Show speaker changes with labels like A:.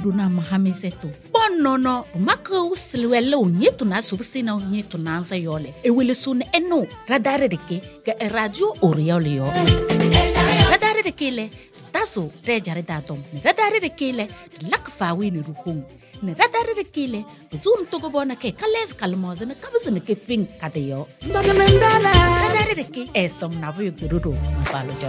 A: na mahamiseto bonnono maka usilwelo nyetu na subsina nyetu na ansa yole ewele sun eno radare deke ga radio oriole yo radare deke le taso rejare datom radare deke le lakfawi ni ruhung ne radare deke le zun to go bona ke kales kalmoze ne kabzene ke fin kadeyo radare deke esom na bu gururo mafalo